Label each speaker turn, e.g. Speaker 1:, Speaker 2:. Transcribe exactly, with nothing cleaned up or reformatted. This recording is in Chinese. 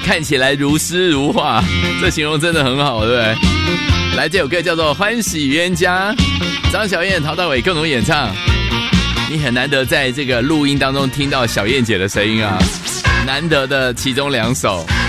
Speaker 1: 看起来如诗如画，这形容真的很好，对不对？来，这首歌叫做《欢喜冤家》，张小燕、陶大伟共同演唱。你很难得在这个录音当中听到小燕姐的声音啊，难得的其中两首。